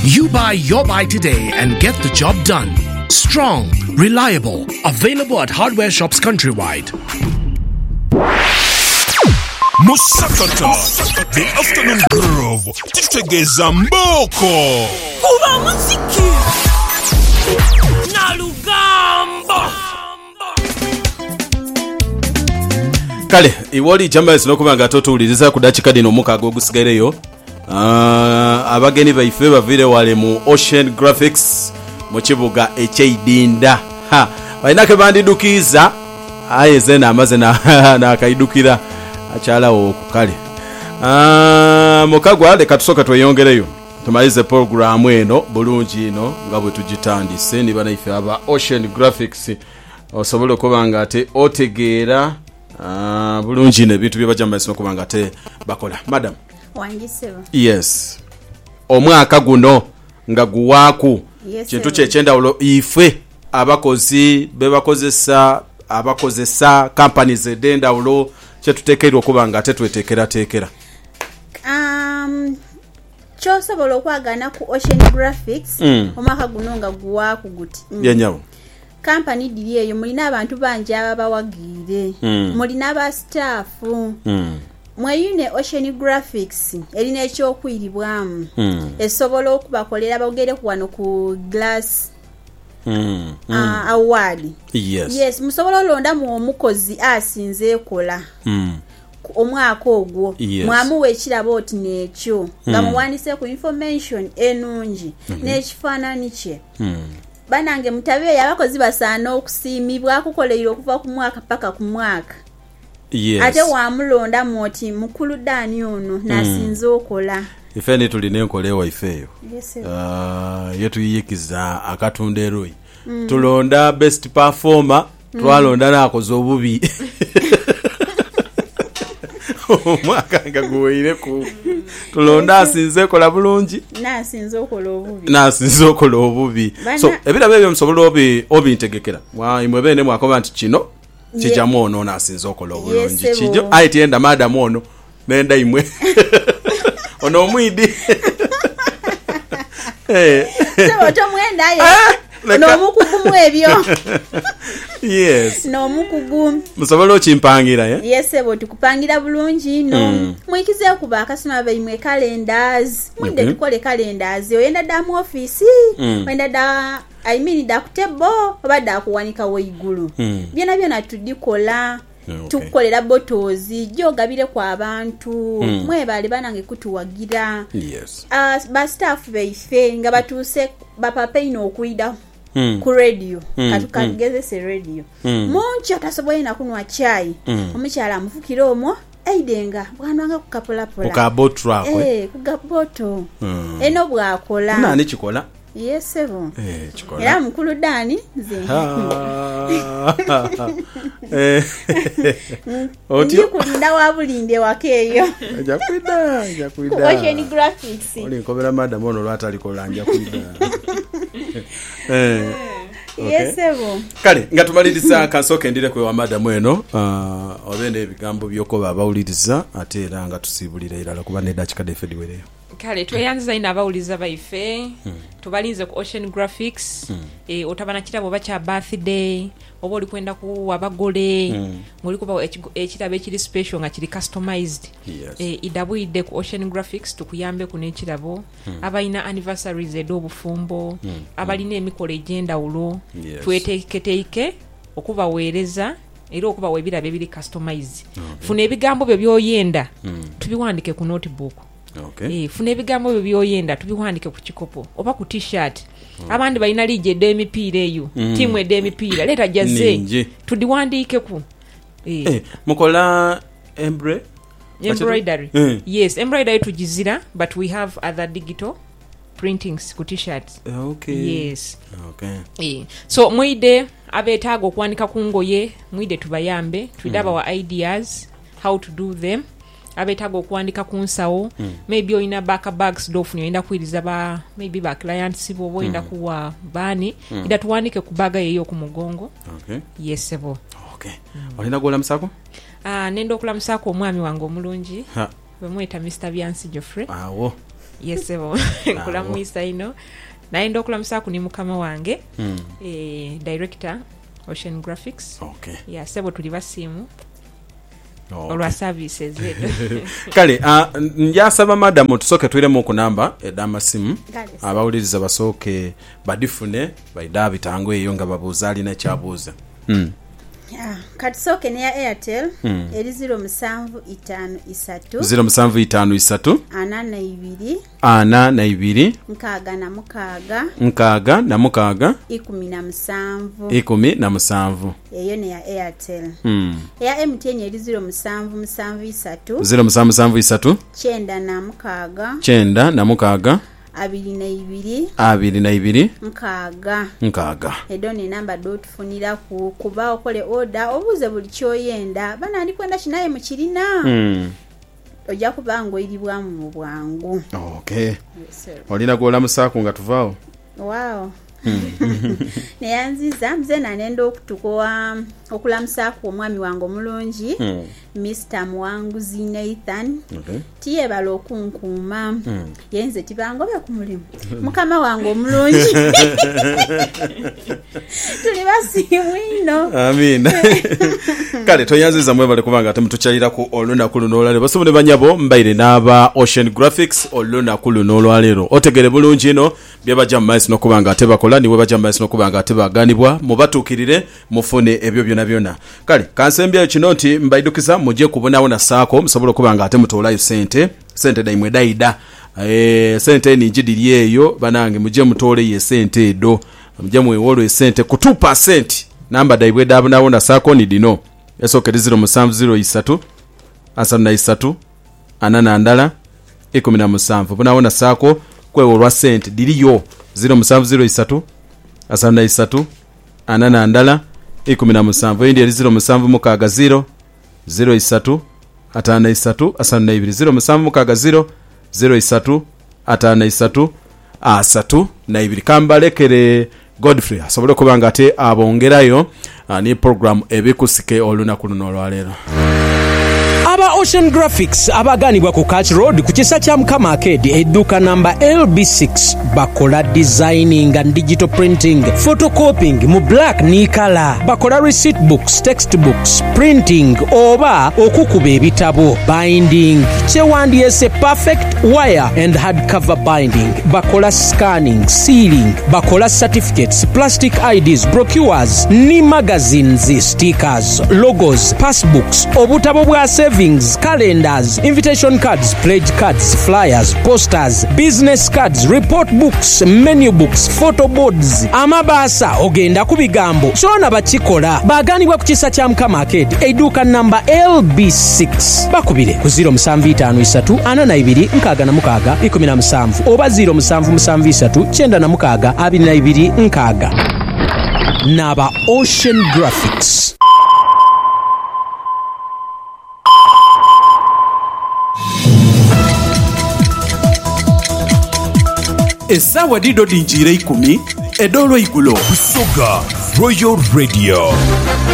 You buy your buy today and get the job done. Strong, reliable, available at hardware shops countrywide. Musakata, the afternoon groove. Titegeza mboko. Kuba muziki. Nalugamba. Kale, iwoli chamba sinokubanga totuuliriza ku dakika dino mukago gusigareyo. Abageni baife bavire wale mu Ocean Graphics mu kibuga eky'Idinda. Bainake bandidukiza ayeze namaze na akaidukira achalawo okukale. Mukagwa leka tusoka tweyongereyo. Tumalize program eno bulungi ino nga bwe tugitandise ni bana ife aba Ocean Graphics osobola kubanga ate otegeera bulungi ne bintu byebajamba sinokubanga ate bakola. Madam Wangiseba. Yes. Omwaka guno nga guwaaku. Yes, kintu ky'ekyendawulo ife abakozi bebakozesa abakozesa companies edendawulo kyetuteekerwa okuba nga ate tweteekerateekera. Kyosobola okwagana ku Ocean Graphics omwaka guno nga guwaaku guti. Yenyawo. Company diri eyo mulina abantu bangi ababawagire. Mulina aba staff. Mweyune Ocean Graphics erina ekyokwiribwamu esobola okubakolera bagere ku wano ku Glass award. Yes, musobola olonda mu omukozi asinze ekola omwaka ogwo mwamuwe ekirabo oti nekyo nga muwanise ku information enungi n'ekifaananyi kye. Banange mutabe abakozi basaana okusiimibwa kukoleera okuva ku mwaka paka ku mwaka. Yes. Ate wamulonda moti mukulu Dani ono nasinze okola. Ife ne tulina enkola ewaife. Yes. Yetuyikiza akatunda eroi. Tulonda best performer, twalonda nakoze obubi. Omwaka nga guweire ku tulonda asinze kola bulungi nasinze okola obubi. So ebirabo ebyo musobola obintegekera imwe bene mwakoba nti kino kijamu ono nasinze okola obulungi kijo aiti enda madam ono nenda imwe ono omwidi so tomwenda ye no mukugumu ebyo. Yes. No mukugumu. Musobola okimpangira Yes, ebo tukupangira bulungi no. Mwikize kuba akasima baimwe calendars. Mwinde tukole calendars. Oyenda da mu office. Oyenda da I mean da kutebo obada kuwanika weigulu. Byona tudikola. Tukolera botozi jogabire kwa abantu mwebale banange kutuwagira. Yes. Ba staff baife nga batuse bapapa ino okuida ku radio katukagezese radio munchi atasoboye na kunwa chai omukyala amufukira omwo aidenga bwananga kukapolapola kukabotra kugaboto eno bwakola nani kikola. Yes, ebo. Chikola. Era mukulu Dani nze. Otyo kulinda wabulinde wakeyo. Jakwida. Ocean Graphics. Oli nkobera madam ono lwata likolanja kwida. Yes, ebo. Kale nga tumaliriza kansoke ndire kwe wa madam eno obende ebigambo byokoba abawuliriza ate era nga tusibulira irala kuba ne dakika defedi wereyo. Kale tweyanza ina abawuliza baife tubalinze ku Ocean Graphics otabana kirabo bacha birthday oba oli kwenda ku abagole muri kuba ekirabo ekiri special nga kiri customized. Idabwide ku Ocean Graphics tukuyambe ku nekirabo abalina anniversaries edobufumbo abalina emikolo egenda ulo tweteketeike okuba weereza era okuba webirabe biri customized. Funa ebigambo byo byoyenda tubiwandike ku notebook. Okay. Funa ebigambo byo byoyenda tubiwandike ku kikopo oba ku t-shirt. Abandi balina lije demipiira eyo timu edemipiira leta jaze tudiwandike ku mukola embroidery. Yes, embroidery tujizira but we have other digital printings ku t-shirts. Okay. Yes. Okay. So mwide abetaago okuwanika ku ngoye mwide tubayambe twidaba wa ideas how to do them. Abetago okuwandika ku nsawo maybe oyina bags dofu oyenda kwiriza ba maybe ba clients bo oyenda kuwa bani ida tuwandike ku baga yeyo ku mugongo. Okay. Yes, ebo. Okay. Olina gola msako? Nendo kula msako omwami wange omulungi. Bwe mweta Mr. Byansi Geoffrey. Awo. yesebo kulamwisa ino naenda okulamusaku ni mukama wange director Ocean Graphics. Sebo tuli basimu olwa services zetu. Kale njasaba madam tusoke tuiremu ku namba edamasimu abawuliriza basooke badifune baida bitango eyo nga babuuza alina kyabuuza. Katusoke ne ya Airtel eri 0753 0753 82 6 17 eyo ne ya Airtel. Ya MTN eri 0773 9 22 nkaaga edoni namba dotufunira kuba okole order obuze buli kyoyenda bana ali kwenda kinaye mu kirina ojja kubango iribwamu mu bwangu. Olina gola musaako nga tuvaawo. Wow. Neyanziza mze nanenda okutukoa okulamusaako omwami wange omulungi Mr. Mwanguzi Nathan. Tiye balo okunkuuma yenze tibangobe ku mulimu mukama wange omulungi tuli basiwino. Amin. Kale toyanziza mwebale kubanga temutukyalira ku olunaku luno olwaleero basubule banyabo mbaire n'aba Ocean Graphics olunaku luno olwaleero otegere bulungi ino byabajja mu maaso n'okubanga ate bakola niwe bajja mu maaso n'okubanga ate baganibwa mubatuukirire mufune ebyo byonna. Kale kansembyayo kino nti mbaidukiza mujje kubonawo na saako musobola okubanga ate mutoolayo sente daimwe daida sente ninjidiri eyo banange mujje mutoole ye sente edo mujje mwewolo esente ku 2% namba daibwe dabonawo na saako ni dino esokeri 0703 asana 3 17 bonawo na saako kwewolwa sente diriyo 0703 asana 3 17 17 indi 07 03 53 asana 2 07 53 03 na ibiri kambalekere Godfrey asobole kubanga ate abongerayo ni program ebikusike olunaku luno olwaleero. Aba Ocean Graphics abaganibwa ku Catch Road ku kisa kya Mukama Arcade edduka namba LB6 bakola designing and digital printing, photocopying mu black ni color, bakola receipt books, text books, printing oba okukuba ebitabo, binding, kyewandiise perfect wire and hardcover binding, bakola scanning, sealing, bakola certificates, plastic IDs, brochures ni magazines, stickers, logos, passbooks, obutabo bwa savings, calendars, invitation cards, pledge cards, flyers, posters, business cards, report books, menu books, photo boards. Amabasa ogenda ku bigambo kyona bakikola baganibwa ku kisa kya Mukama Arcade eduka namba LB6 bakubire ku 0753 82 17 oba 0773 96 22 naba Ocean Graphics. Esawa dido dinjire 10 edolo igulo Busoga Royal Radio.